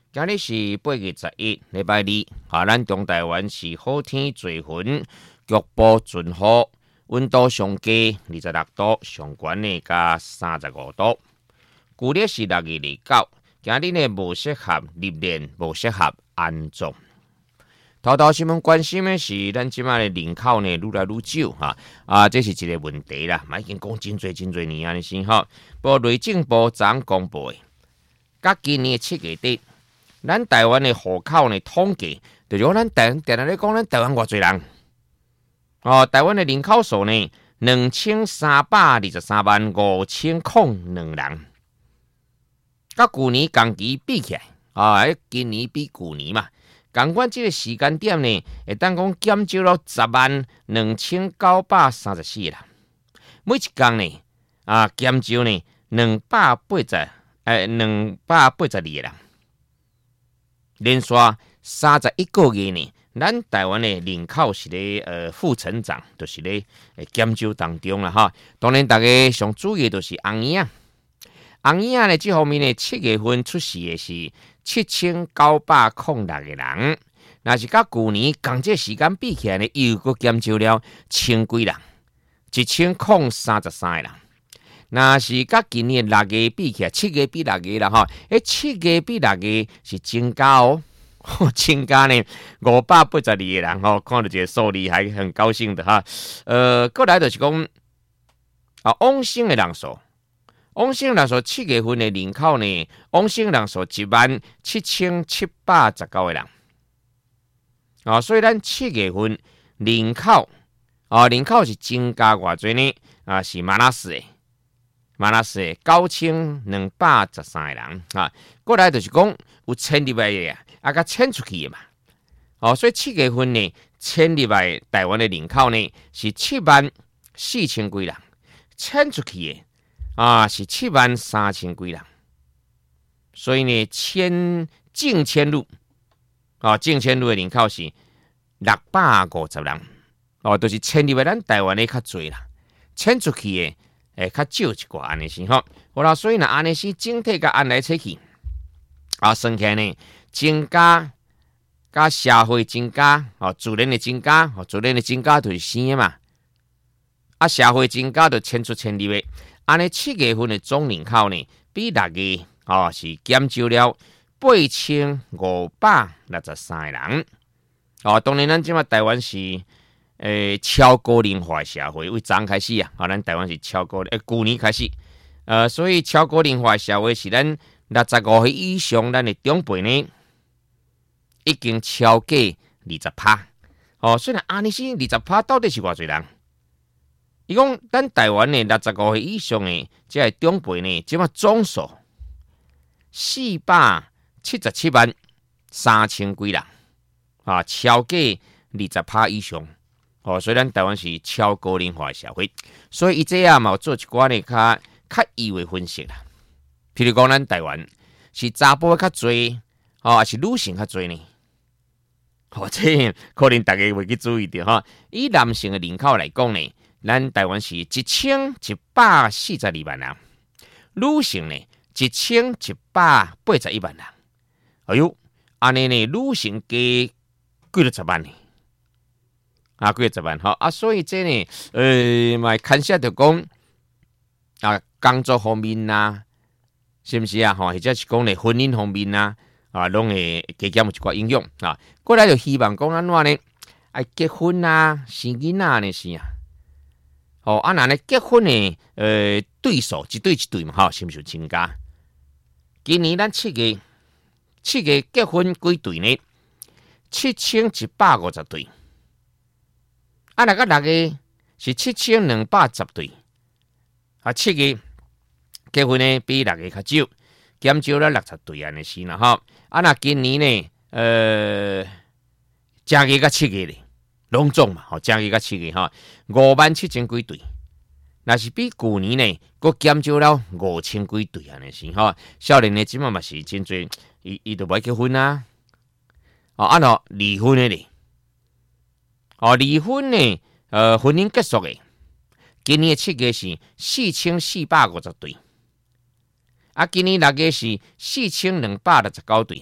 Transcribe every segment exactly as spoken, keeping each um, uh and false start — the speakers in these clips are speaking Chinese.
今日是八月十一，礼拜二。啊，咱中台湾是好天做云，局部阵雨，温度上低二十六度，上悬的加三十五度。旧历是六月二九，今日呢无适合入殓，无适合安葬。头头新闻关心的是，咱即马的人口呢愈来愈少哈啊，这是一个问题啦。嘛已经讲真侪真侪年安尼先哈。不过内政部昨公布的，甲今年的七月底。咱台湾的户口呢统计，就是讲咱台定定咧讲，咱台湾偌侪人哦，台湾的人口数呢，两千三百二十三万五千零两人，甲去年同期比起来啊，今年比去年嘛，共款这个时间点呢，会当讲减少了十万两千九百三十四人，每一天呢啊减少呢两百八十诶两百八十二个人。连续三十一个月呢，咱台湾的人口是咧呃负成长，就是咧减少当中啦哈。当然，大家上注意的就是红衣啊，红衣啊呢，这方面呢，七月份出事的是七千九百零六个人，那是甲去年同这时间比起来呢，又个减少了千几人，一千零三十三个人。那是甲今年六月比起来，七月比六月啦哈，诶，七月比六月是增加哦，增加呢五百八十二个人哦，看到这个数字还很高兴的哈。呃，过来就是讲啊，往生的人数，往生人数七月份的人口呢，往生人数一万七千七百十九个人啊，所以咱七月份人口啊，人口是增加偌济呢？啊，是马拉斯的。马拉斯九千两百十三个人啊，过来就是讲有迁入来的啊，甲迁出去的嘛。哦，所以七月份呢，迁入来台湾的人口呢是七万四千几人，迁出去的啊是七万三千几人。所以呢，迁净迁入啊，净迁入的人口是六百五十人。哦，都、就是迁入来咱台湾的较侪啦，迁出去的。诶，较少一寡安尼先吼，好啦，所以呢，安尼是整体甲按来测去，啊，算起来呢，增加甲社会增加，哦，自然的增加，哦，自然的增加就是生嘛，啊，社会增加就迁出迁入的，安尼七月份的总人口呢，比六月哦是减少了八千五百六十三个人，哦，当然咱即马台湾是。诶，超高龄化社会，为昨开始啊，啊，咱台湾是超高龄，诶，去年开始，呃，所以超高龄化社会是咱六十五岁以上，咱的长辈呢，已经超过二十趴。哦，虽然安尼是二十趴，到底是偌侪人？伊讲咱台湾的六十五岁以上的即个长辈呢，即马总数四百七十七万三千几人，啊，超过二十趴以上。哦，所以咱台湾是超高龄化社会，所以伊这样嘛有做一寡呢较较易为分析啦。譬如讲，咱台湾是查甫较侪，哦，还是女性较侪呢？哦，这可能大家会去注意到哈。以男性的人口来讲呢，咱台湾是一千一百四十二万人，女性呢一千一百八十一万人。哎呦，安尼呢，女性加几多十万呢？啊，几十万吼啊，所以这呢，呃，嘛看下就讲啊，工作方面呐、啊，是不是啊？吼，或者是讲咧婚姻方面呐、啊，啊，拢会加减有一寡影响啊。过来就希望讲安怎呢？爱结婚啊，生囡仔呢是啊。哦，啊，那呢结婚呢，呃，对数一对一对嘛，吼，是不是增加？今年咱七月七月结婚几对呢？七千一百五十对。啊，那个六月是七千两百十对，啊，七月结婚呢比六月较少，减少了六十对安尼是啦吼。啊，那今年呢，呃，正月甲七月咧，拢总嘛，吼，正月甲七月吼，五万七千几对，那是比去年呢，佫减少了五千几对安尼是吼。少年呢，即满嘛是真侪，伊伊都袂结婚啊，哦，啊，喏，离婚的咧。哦，离婚呢？呃，婚姻结束的，今年的七月是四千四百五十对，啊，今年六月是四千两百六十九对，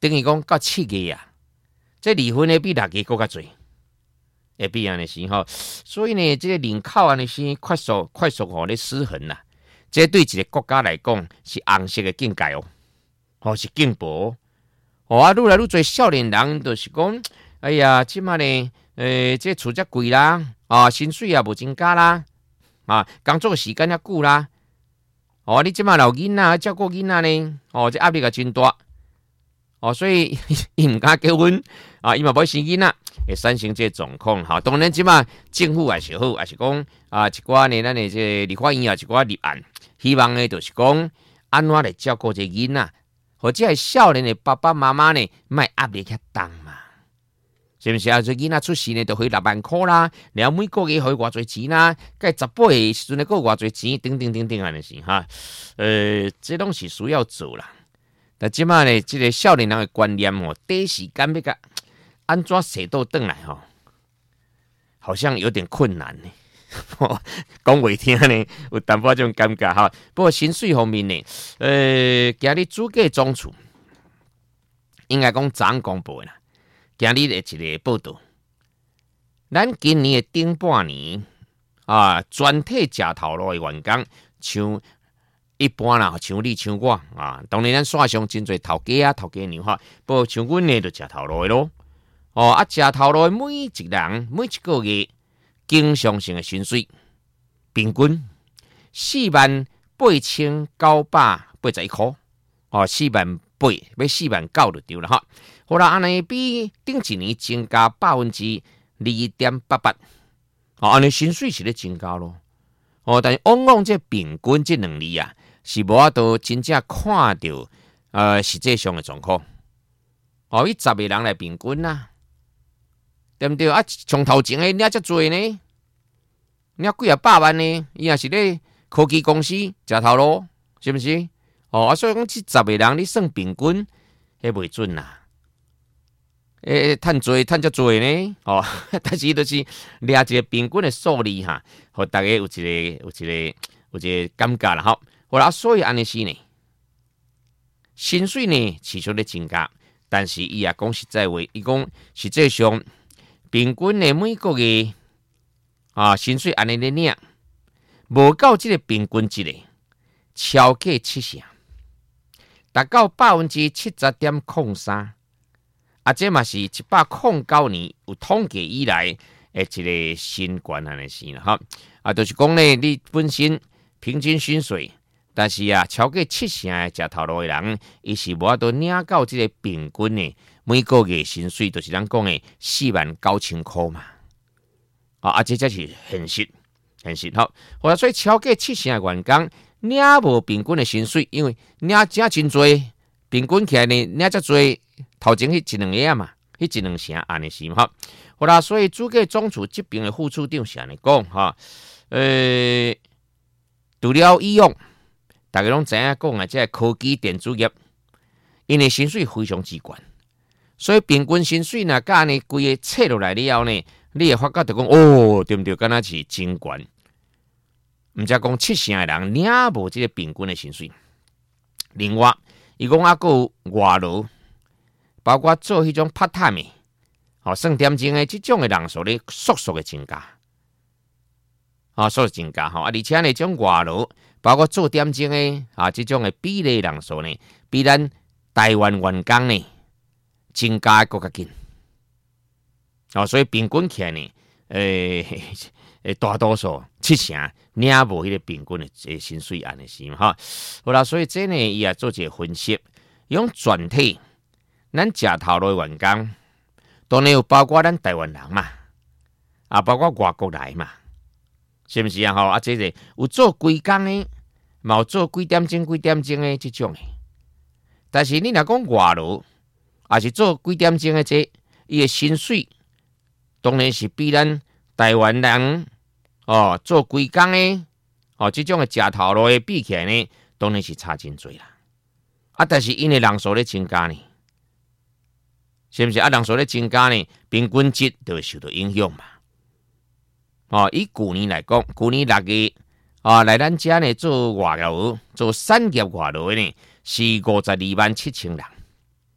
等于讲到七月啊，这离婚的比六月更加多，会比安尼是吼。所以呢，这个人口安尼是快速快速吼咧失衡啦。这对一个国家来讲是红色的警戒哦，哦是进步哦。啊，愈来愈多少年人就是讲，哎呀，即马呢，诶、呃，这厝遮贵啦，啊，薪水也无增加啦，啊，工作时间也久啦，哦，你即马老囡仔照顾囡仔呢，哦，这压力也真大，哦，所以伊唔敢结婚，啊，伊嘛要生囡仔，会产生这状况哈。当然，即马政府也是好，也是讲啊，一寡呢，咱的这立法院啊，一寡立案。希望呢，就是讲安怎来照顾这囡仔，或者系少年的爸爸妈妈呢，卖压力遐重嘛，是不是啊？这囡仔出世呢，就可以六万块啦，然后每个月可以偌侪钱啦，该十八岁时阵呢，够偌侪钱，等等等等安尼是哈。呃，这拢是需要做啦。但即马呢，这个少年人的观念哦，第一时间要甲安怎写到转来吼，好像有点困难呢。讲袂听呢，有淡薄种尴尬哈。不过薪水方面呢，呃，今日主计总处应该讲早公布啦。今日的一个报道，咱今年的顶半年啊，全体食头路的员工，像一般啦，像你像我啊，当然咱线上真侪头家啊、头家娘哈，不过像阮呢就食头路的咯。哦啊，食头路的每一人每一个月。经常性的薪水平均四万八千九百八十一块，哦，四万八要四万九就对了哈。好啦，安尼比顶一年增加百分之二点八八，哦，安尼薪水是咧增加咯。哦，但是往往这平均这两年啊，是无法度真正看到呃实际上的状况。哦，以十个人来平均啦。对不对啊？从头前诶，领遮多呢，领几啊百万呢？伊也是咧科技公司食头路，是不是？哦，啊，所以讲这十个人你算平均，迄袂准啦。诶，趁多趁遮多呢？哦，但是就是掠一个平均的数字哈，互大家有一个有一个有一个感觉啦，吼。好啦，所以安尼是呢，薪水呢持续咧增加，但是伊也讲实在话，伊讲实际上。平均的每个月啊，薪水安尼咧领，无到即个平均值的超过七成，达到百分之七十点零三，啊，这嘛是一百零九年有统计以来的一个新高安尼是啦，哈，啊，就是讲咧，你本身平均薪水，但是啊，超过七成的食头路的人，伊是无法度领到即个平均的。每个月薪水就是咱讲的四万九千块嘛，啊，啊，这才是现实，现实好。好啦，所以超过七成的员工领无平均的薪水，因为领真真多，平均起来呢领遮多，头前迄一两个啊嘛，迄一两成安尼是嘛。好啦，所以主计总处这边的副处长是安尼讲哈，呃，除了以往大家拢知影讲啊，这科技电子业，因为薪水非常之高。所以平均薪水呢，甲呢规个切落来了后呢，你会发觉就讲哦，对不对？敢若是真悬，毋则讲七成的人领无即个平均的薪水。另外，伊讲啊，还有外劳，包括做迄种 part time 的，哦，算点钟的即种的人数咧，速速的增加，啊、哦，速速增加吼啊！而且呢，种外劳，包括做点钟的啊，即种的比例人数呢，比咱台湾员工呢。增加更较紧，哦，所以平均起来呢，诶、欸、诶，大多数七成领无迄个平均的薪水安尼是嘛哈。好啦，所以这呢，伊也做一个分析，用全体咱食头路的员工，当然有包括咱台湾人嘛，啊，包括外国来嘛，是毋是啊？吼啊，这个有做规工的，嘛有做几点钟、几点钟的这种的，但是你若讲外劳。也是做几点钟的这，伊的薪水当然是比咱台湾人哦做几工的哦，这种的食头路的比起来呢，当然是差真多啦。啊，但是因为人数咧增加呢，是不是啊？人数咧增加呢，平均值就会受到影响嘛。哦，以去年来讲，去年六月啊来咱遮呢做外劳，做产业外劳的呢是五十二万七千人。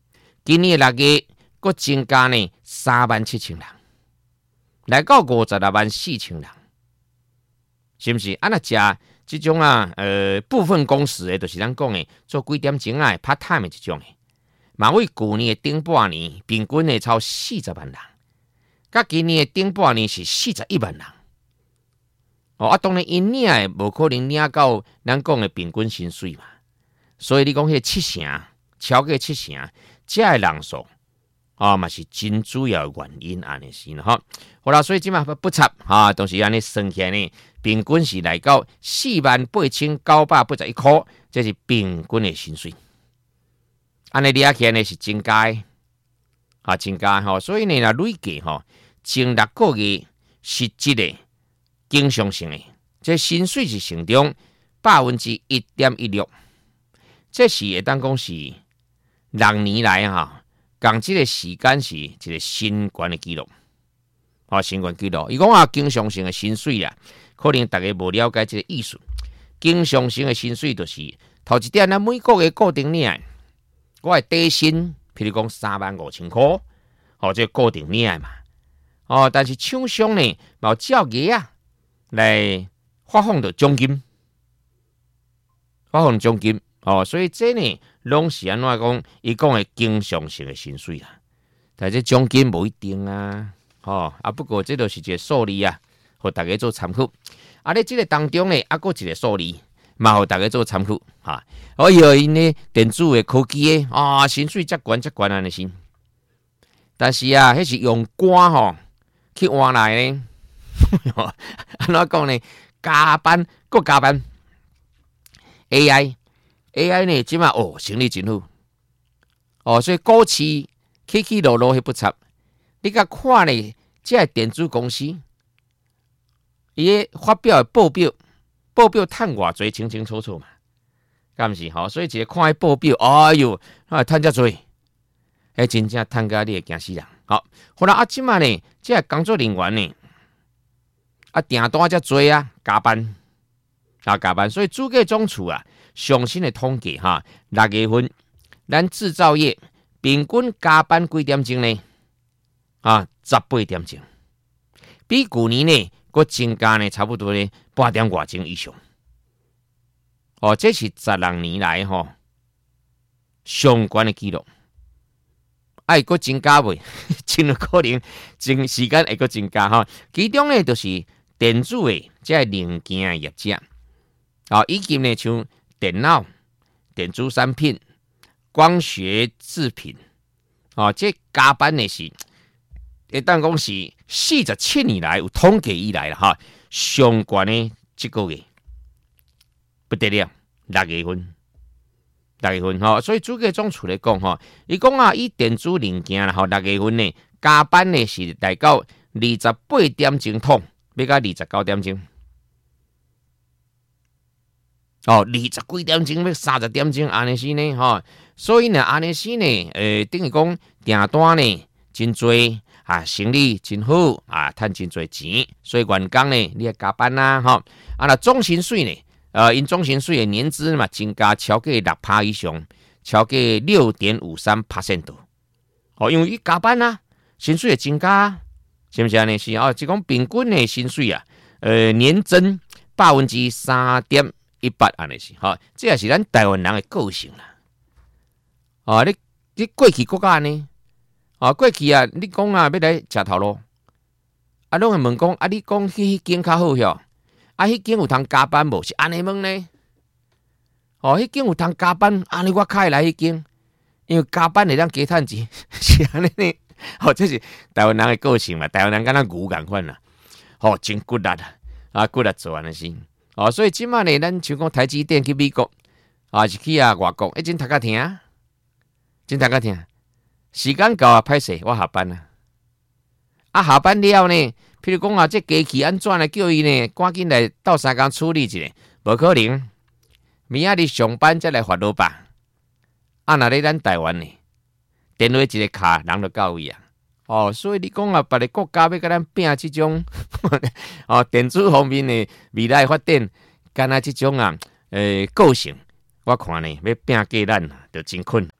今年六月佫增加呢三万七千人，来到五十六万四千人，是不是？啊，那食这种啊，呃，部分工时的，就是咱讲的做几点钟啊 part time 的这种的，嘛为去年的顶半年平均的超四十万人，甲今年的顶半年是四十一万人。哦，啊，当然因领的无可能领到咱讲的平均薪水嘛，所以你讲迄七成，超过七成，这的人数啊嘛是真主要的原因安尼是哈。好啦，所以即嘛不差哈，都是安尼算起来呢。平均是来到四万八千九百八十一块，这是平均的薪水。安尼理起来呢是增加的，啊增加吼，所以呢若累计吼，前六个月实质的经常性的，这薪水是成长百分之一点一六，这是会当讲是六年来哈，共这个时间是一个新高的记录，啊新高记录。伊讲啊，经常性的薪水啊。可能大家无了解这个意思，经常性的薪水就是头一点，咱每个月固定领，我的底薪，譬如讲三万五千块，哦，这固定领嘛，哦，但是厂商呢，冇照月啊来发放的奖金，发放奖金，哦，所以这呢，拢是安怎讲？伊讲的经常性的薪水啊，但这奖金无一定啊，哦，啊，不过这都是一个数字啊。互大家做参考，啊！咧，这个当中呢，还佫一个数字，嘛，互大家做参考哈。哦，因呢，电子的、科技的啊，薪水遮悬遮悬安尼是。但是啊，迄是用肝吼去换来呢。安怎讲呢？加班佫加班 ，A I A I 呢，即马哦，生意真好。哦，所以股市起起落落迄不差。你甲看呢，这电子公司。伊发表的报表，报表趁偌济清清楚楚嘛，敢毋是吼？所以一个看迄报表，哎哟，啊趁遮济，迄真正趁甲你会惊死人。好，好啦，啊，即马呢，即个工作人员呢，啊订单遮济啊，加班啊加班，所以主计总处啊，上新的统计哈，六月份咱制造业平均加班几点钟呢？啊，十八点钟，比去年呢。佫增加呢，差不多呢八点外钟以上。哦，这是十六年来吼上悬的记录。哎，佫增加未？真有可能，增时间会佫增加哈。其中呢，就是电子的这零件的业者，啊、哦，以及呢像电脑、电子产品、光学制品，啊、哦，这加班的是。会当讲是四十七年来有统计以来啦哈，上悬的这个月不得了，六月份，六月份哈，所以主计总处来讲哈，伊讲啊，以电子零件啦哈，六月份呢加班呢是来到二十八点钟通，要到二十九点钟，哦，二十几点钟要三十点钟安尼是呢哈，所以呢安尼是呢，呃，等于讲订单呢真多。啊，生意真好啊，赚真多钱，所以员工呢，你要加班啦，吼。啊，那总薪水呢，呃，因总薪水的年资嘛，增加超过六趴以上，超过六点五三 percent 度。哦，因为伊加班啊，薪水会增加，是不是安尼？是哦，即讲平均的薪水啊，呃，年增百分之三点一八安尼是，吼，这也是咱台湾人的个性啦。哦，你你过去国家安尼。啊，过去啊，你讲啊，要来食头路，啊，拢会问讲，啊，你讲去迄间较好哟，啊，迄间有通加班无？是安尼问呢？哦，迄间有通加班，安尼我开来迄间，因为加班会当加趁钱，是安尼呢？哦，这是台湾人的个性嘛，台湾人敢若牛共款啦，哦，真骨力啊，啊，骨力做安尼先，哦，所以即摆呢，咱像讲台积电去美国，啊，是去啊外国，一真读较听，真读较听。时间到啊，歹势，我下班啦。啊，下班了呢，譬如讲啊，这机器安怎来叫伊呢？赶紧来斗三工处理一下，无可能。明仔日上班才来烦恼吧。啊，若咧咱台湾呢，电话一个卡，人就到位啊。哦，所以你讲啊，别个国家要甲咱拼这种哦电子方面的未来发展，敢若这种啊，呃个性，我看呢要拼过咱就真困。